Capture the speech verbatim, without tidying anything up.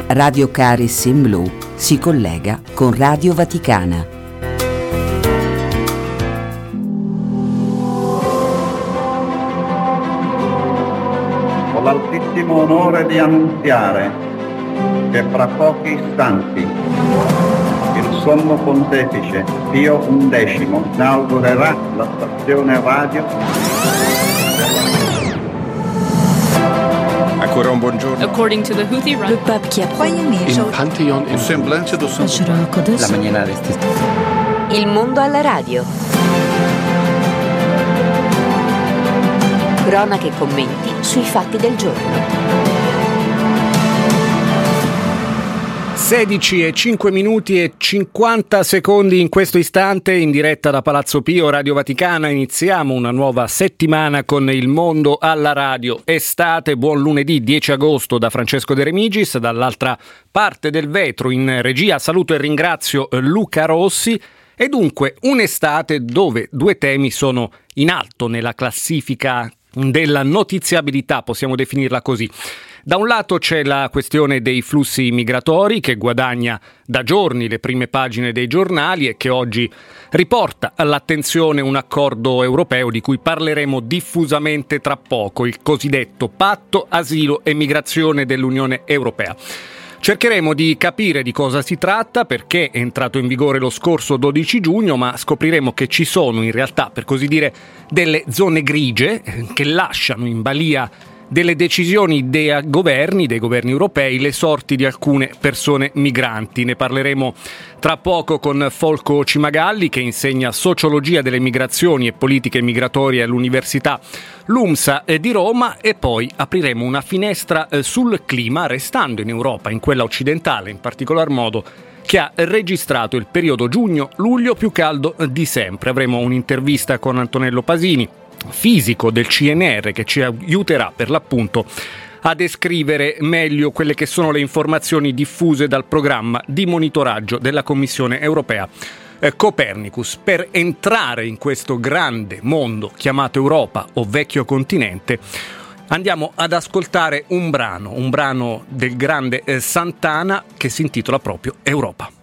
Radio Caris in Blu si collega con Radio Vaticana. Ho l'altissimo onore di annunziare che fra pochi istanti il Sommo Pontefice Pio undicesimo inaugurerà la stazione radio. Ancora un buongiorno. According to the Houthi Le pape qui a Il Pantheon in Semblance do La maniera resti. Il mondo alla radio. Cronache e commenti sui fatti del giorno. sedici e cinque minuti e cinquanta secondi in questo istante, in diretta da Palazzo Pio, Radio Vaticana. Iniziamo una nuova settimana con Il Mondo alla Radio. Estate, buon lunedì dieci agosto da Francesco De Remigis, dall'altra parte del vetro in regia saluto e ringrazio Luca Rossi. E dunque un'estate dove due temi sono in alto nella classifica della notiziabilità, possiamo definirla così. Da un lato c'è la questione dei flussi migratori che guadagna da giorni le prime pagine dei giornali e che oggi riporta all'attenzione un accordo europeo di cui parleremo diffusamente tra poco, il cosiddetto Patto Asilo e Migrazione dell'Unione Europea. Cercheremo di capire di cosa si tratta, perché è entrato in vigore lo scorso dodici giugno, ma scopriremo che ci sono in realtà, per così dire, delle zone grigie che lasciano in balia delle decisioni dei governi, dei governi europei, le sorti di alcune persone migranti. Ne parleremo tra poco con Folco Cimagalli, che insegna sociologia delle migrazioni e politiche migratorie all'Università LUMSA di Roma, e poi apriremo una finestra sul clima, restando in Europa, in quella occidentale in particolar modo, che ha registrato il periodo giugno-luglio più caldo di sempre. Avremo un'intervista con Antonello Pasini, fisico del C N R, che ci aiuterà per l'appunto a descrivere meglio quelle che sono le informazioni diffuse dal programma di monitoraggio della Commissione Europea eh, Copernicus. Per entrare in questo grande mondo chiamato Europa o vecchio continente, andiamo ad ascoltare un brano, un brano del grande eh, Santana che si intitola proprio Europa.